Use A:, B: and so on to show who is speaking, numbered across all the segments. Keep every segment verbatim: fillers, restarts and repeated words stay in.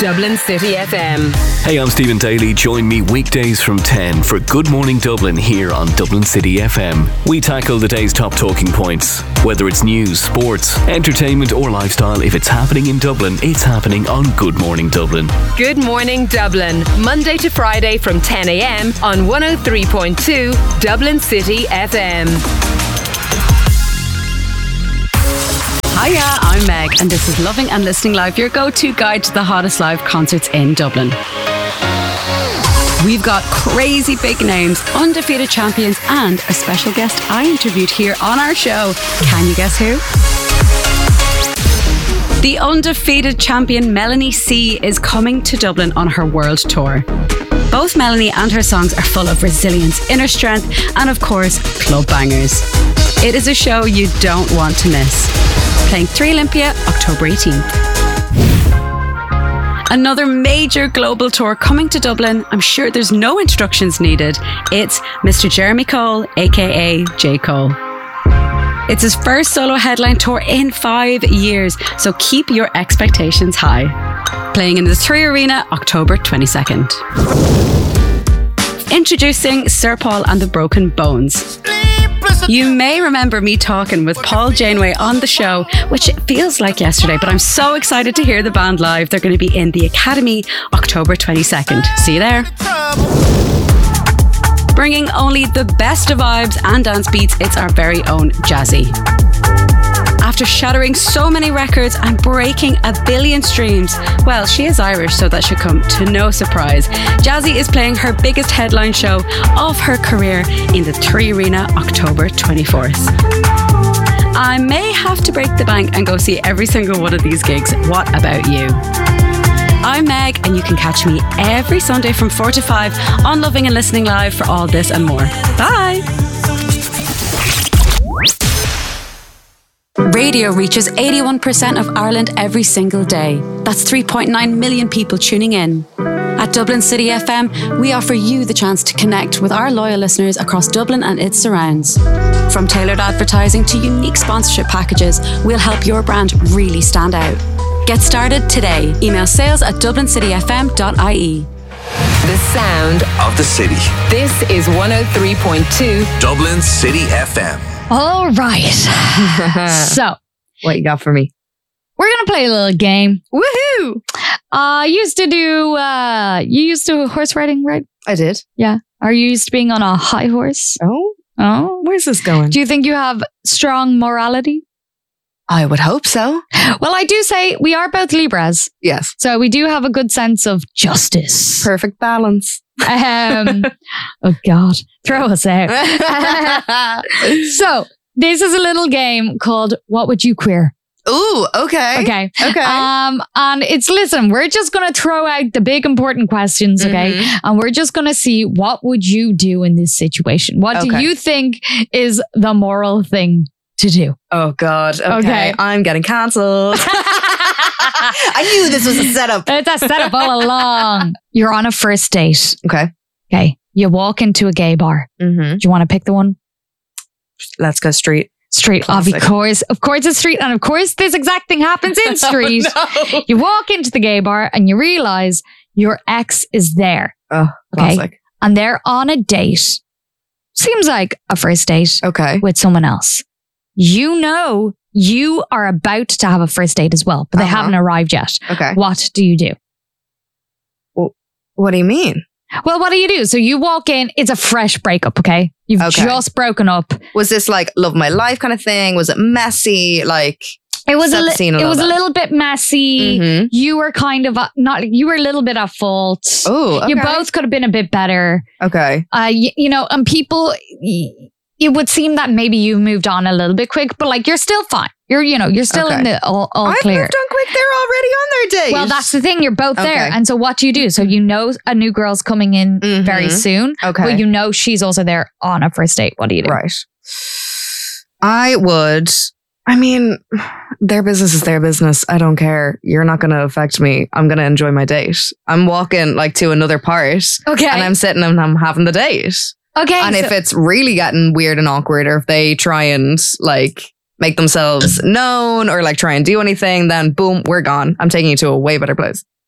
A: Dublin City F M.
B: Hey, I'm Stephen Daly. Join me weekdays from ten for Good Morning Dublin here on Dublin City F M. We tackle the day's top talking points. Whether it's news, sports, entertainment or lifestyle, if it's happening in Dublin, it's happening on Good Morning Dublin.
A: Good Morning Dublin, Monday to Friday from ten a.m. on one oh three point two Dublin City F M.
C: Hiya, I'm Meg, and this is Loving and Listening Live, your go-to guide to the hottest live concerts in Dublin. We've got crazy big names, undefeated champions, and a special guest I interviewed here on our show. Can you guess who? The undefeated champion Melanie C is coming to Dublin on her world tour. Both Melanie and her songs are full of resilience, inner strength, and of course, club bangers. It is a show you don't want to miss. Playing three Olympia, October eighteenth. Another major global tour coming to Dublin. I'm sure there's no introductions needed. It's Mister Jeremy Cole, aka J. Cole. It's his first solo headline tour in five years, so keep your expectations high. Playing in the Three Arena, October twenty-second. Introducing Sir Paul and the Broken Bones. You may remember me talking with Paul Janeway on the show, which it feels like yesterday, but I'm so excited to hear the band live. They're going to be in the Academy October twenty-second. See you there. Bringing only the best of vibes and dance beats, it's our very own Jazzy. After shattering so many records and breaking a billion streams, well, she is Irish, so that should come to no surprise. Jazzy is playing her biggest headline show of her career in the Three Arena, October twenty-fourth. I may have to break the bank and go see every single one of these gigs. What about you? I'm Meg, and you can catch me every Sunday from four to five on Loving and Listening Live for all this and more. Bye! Radio reaches eighty-one percent of Ireland every single day. That's three point nine million people tuning in. At Dublin City F M, we offer you the chance to connect with our loyal listeners across Dublin and its surrounds. From tailored advertising to unique sponsorship packages, we'll help your brand really stand out. Get started today. Email sales at dublin city f m dot i e.
A: The sound
D: of the city.
A: This is one oh three point two
D: Dublin City F M.
E: All right. So,
F: what you got for me?
E: We're going to play a little game.
F: Woohoo!
E: I uh, used to do, uh, you used to horse riding, right?
F: I did.
E: Yeah. Are you used to being on a high horse?
F: Oh?
E: Oh?
F: Where's this going?
E: Do you think you have strong morality?
F: I would hope so.
E: Well, I do say we are both Libras.
F: Yes.
E: So we do have a good sense of justice.
F: Perfect balance.
E: Um, oh God, throw us out. So this is a little game called What Would You Queer?
F: Ooh, okay.
E: Okay.
F: Okay.
E: Um, and it's, listen, we're just going to throw out the big important questions, okay? Mm-hmm. And we're just going to see what would you do in this situation? What okay. do you think is the moral thing to do?
F: Oh God. Okay. okay. I'm getting cancelled. I knew this was a setup.
E: It's a setup all along. You're on a first date.
F: Okay.
E: Okay. You walk into a gay bar.
F: Mm-hmm.
E: Do you want to pick the one?
F: Let's go street.
E: Street. Of course. Of course it's street. And of course this exact thing happens in street.
F: Oh, no.
E: You walk into the gay bar and you realize your ex is there.
F: Oh,
E: okay.
F: Classic.
E: And they're on a date. Seems like a first date.
F: Okay.
E: With someone else. You know you are about to have a first date as well, but they uh-huh. haven't arrived yet.
F: Okay.
E: What do you do?
F: Well, what do you mean?
E: Well, what do you do? So you walk in, it's a fresh breakup, okay? You've okay. just broken up.
F: Was this like love my life kind of thing? Was it messy? Like
E: it was a, li-
F: a
E: it was
F: bit.
E: a little bit messy. Mm-hmm. You were kind of a, not you were a little bit at fault.
F: Oh, okay.
E: You both could have been a bit better.
F: Okay.
E: Uh, you, you know, and people, it would seem that maybe you moved on a little bit quick, but like you're still fine. You're, you know, you're still okay. in the all, all
F: I've
E: clear.
F: I've moved on quick. They're already on their date.
E: Well, that's the thing. You're both
F: okay.
E: there. And so what do you do? So you know a new girl's coming in mm-hmm. very soon.
F: Okay.
E: But you know she's also there on a first date. What do you do?
F: Right. I would, I mean, their business is their business. I don't care. You're not going to affect me. I'm going to enjoy my date. I'm walking like to another part.
E: Okay.
F: And I'm sitting and I'm having the date.
E: Okay.
F: And so- if it's really getting weird and awkward, or if they try and like make themselves known or like try and do anything, then boom, we're gone. I'm taking you to a way better place.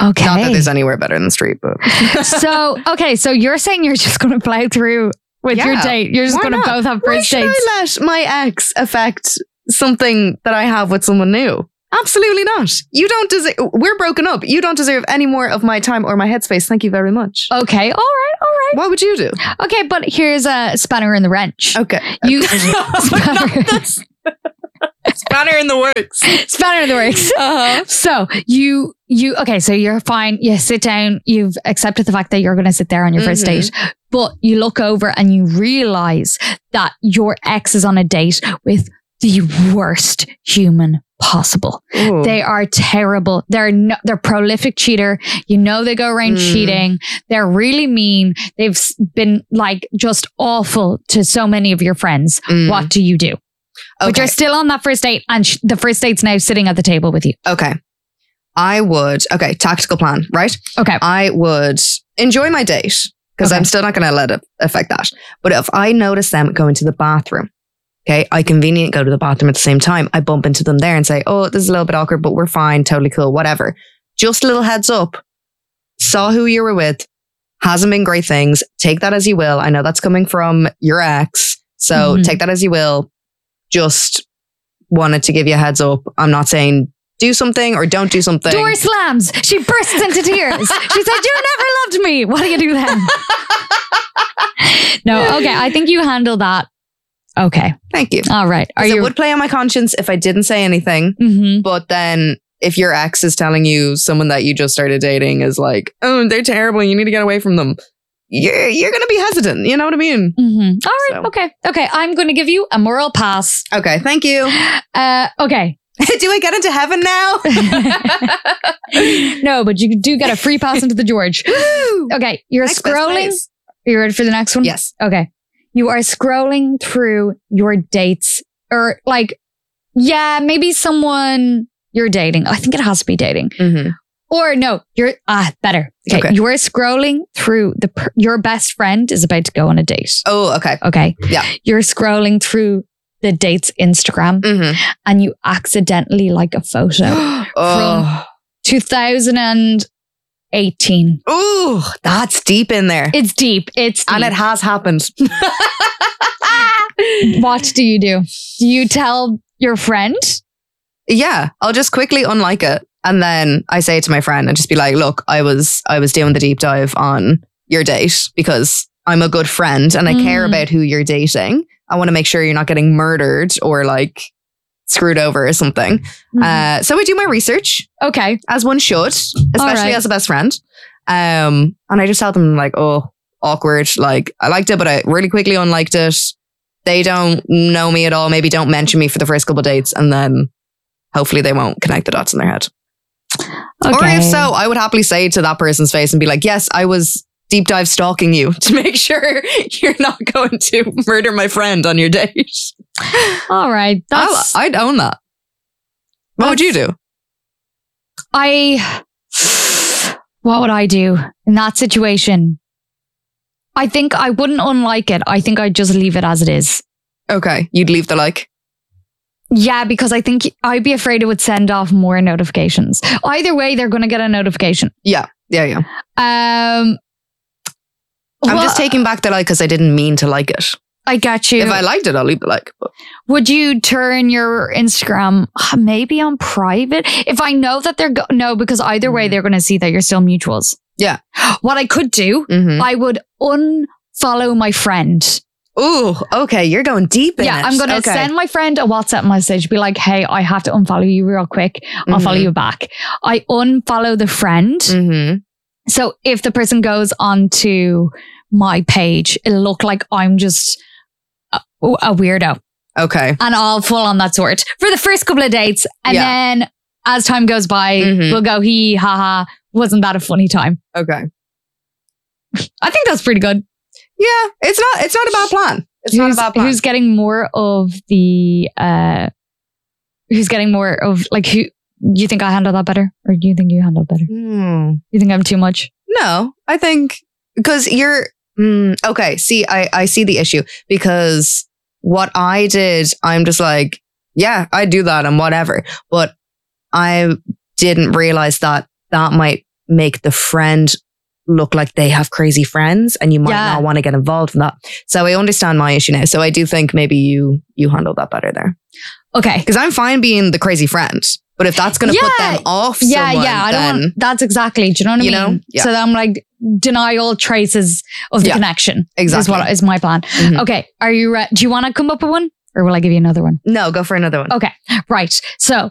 E: Okay.
F: Not that there's anywhere better than the street, but.
E: So, okay. So you're saying you're just going to plow through with
F: Yeah,
E: your date. You're just
F: why
E: going to
F: not?
E: both have
F: Why
E: first
F: should
E: dates.
F: I let my ex affect something that I have with someone new? Absolutely not. You don't deserve, we're broken up. You don't deserve any more of my time or my headspace. Thank you very much.
E: Okay. All right. All right.
F: What would you do?
E: Okay. But here's a spanner in the wrench.
F: Okay.
E: You
F: Spanner. Spanner in the works.
E: Spanner in the works.
F: Uh-huh.
E: So you, you, okay. So you're fine. You sit down. You've accepted the fact that you're going to sit there on your first
F: Mhm.
E: date, but you look over and you realize that your ex is on a date with the worst human possible.
F: Ooh.
E: They are terrible. They're no, they're prolific cheater. You know, they go around
F: Mm.
E: cheating. They're really mean. They've s- been like just awful to so many of your friends.
F: Mm.
E: What do you do? But
F: Okay.
E: you're still on that first date, and sh- the first date's now sitting at the table with you.
F: Okay. I would, okay, tactical plan, right?
E: Okay.
F: I would enjoy my date because
E: Okay.
F: I'm still not going to let it affect that. But if I notice them going to the bathroom, okay, I conveniently go to the bathroom at the same time. I bump into them there and say, oh, this is a little bit awkward, but we're fine, totally cool, whatever. Just a little heads up. Saw who you were with, hasn't been great things. Take that as you will. I know that's coming from your ex. So
E: Mhm.
F: take that as you will. Just wanted to give you a heads up. I'm not saying do something or don't do something.
E: Door slams. She bursts into tears. She said, "You never loved me." What do you do then? No. Okay. I think you handle that. Okay.
F: Thank you.
E: All right. Are
F: 'Cause
E: you?
F: It would play on my conscience if I didn't say anything.
E: Mhm.
F: But then if your ex is telling you someone that you just started dating is like, oh, they're terrible, you need to get away from them, you're, you're going to be hesitant. You know what I mean?
E: Mhm. All right.
F: So.
E: Okay. Okay. I'm going to give you a moral pass.
F: Okay. Thank you.
E: Uh, okay.
F: Do I get into heaven now?
E: No, but you do get a free pass into the George. Okay. You're
F: Next best
E: scrolling.
F: place.
E: Are you ready for the next one?
F: Yes.
E: Okay. You are scrolling through your dates or like, yeah, maybe someone you're dating. I think it has to be dating.
F: Mm-hmm.
E: Or no, you're, ah, better. Okay.
F: Okay.
E: You're scrolling through the, per- your best friend is about to go on a date.
F: Oh, okay.
E: Okay.
F: Yeah.
E: You're scrolling through the date's Instagram
F: Mm-hmm.
E: and you accidentally like a photo.
F: Oh.
E: two thousand eighteen.
F: Ooh, that's deep in there.
E: It's deep. It's deep.
F: And it has happened.
E: What do you do? Do you tell your friend?
F: Yeah, I'll just quickly unlike it. And then I say it to my friend and just be like, look, I was I was doing the deep dive on your date because I'm a good friend and I
E: Mm.
F: care about who you're dating. I want to make sure you're not getting murdered or like screwed over or something.
E: Mm-hmm.
F: Uh, so I do my research
E: Okay.
F: as one should, especially
E: right.
F: as a best friend. Um, and I just tell them like, oh, awkward. Like I liked it, but I really quickly unliked it. They don't know me at all. Maybe don't mention me for the first couple of dates, and then hopefully they won't connect the dots in their head.
E: Okay.
F: Or if so, I would happily say to that person's face and be like, yes, I was deep dive stalking you to make sure you're not going to murder my friend on your date.
E: All right. That's,
F: I'll, I'd own that. What would you do?
E: I, what would I do in that situation? I think I wouldn't unlike it. I think I'd just leave it as it is.
F: Okay, you'd leave the like.
E: Yeah, because I think I'd be afraid it would send off more notifications. Either way, they're going to get a notification.
F: Yeah, yeah, yeah.
E: Um,
F: I'm
E: well,
F: just taking back the like because I didn't mean to like it.
E: I got you.
F: If I liked it, I'll leave the like. But
E: Would you turn your Instagram uh, maybe on private? If I know that they're go- no, because either way they're going to see that you're still mutuals.
F: yeah.
E: What I could do,
F: Mm-hmm.
E: I would unfollow my friend.
F: Ooh, okay. You're going deep in
E: Yeah,
F: it.
E: I'm going to
F: okay.
E: send my friend a WhatsApp message, be like, "Hey, I have to unfollow you real quick. I'll follow
F: Mhm.
E: you back." I unfollow the friend.
F: Mm-hmm.
E: So if the person goes onto my page, it'll look like I'm just a, a weirdo.
F: Okay.
E: And I'll full on that sort for the first couple of dates. And
F: Yeah.
E: then as time goes by,
F: Mhm.
E: we'll go, hee, ha, ha. Wasn't that a funny time?
F: Okay.
E: I think that's pretty good.
F: Yeah, it's not. It's not a bad plan. It's not a
E: who's,
F: bad plan.
E: who's getting more of the, uh, who's getting more of like, who, do you think I handle that better? Or do you think you handle it better?
F: Hmm.
E: You think I'm too much?
F: No, I think because you're mm, okay. See, I, I see the issue because what I did, I'm just like, yeah, I do that and whatever. But I didn't realize that that might make the friend look like they have crazy friends and you might yeah. not want to get involved in that. So I understand my issue now. So I do think maybe you you handled that better there.
E: Okay.
F: Because I'm fine being the crazy friend. But if that's going to yeah. put them off
E: yeah,
F: someone,
E: yeah, I
F: then,
E: don't want, that's exactly, do you know what I
F: you
E: mean?
F: Know? Yeah.
E: So that I'm like, deny all traces of the
F: yeah.
E: connection.
F: Exactly.
E: Is what is my plan. Mm-hmm. Okay. Are you ready? Do you want to come up with one? Or will I give you another one?
F: No, go for another one.
E: Okay. Right. So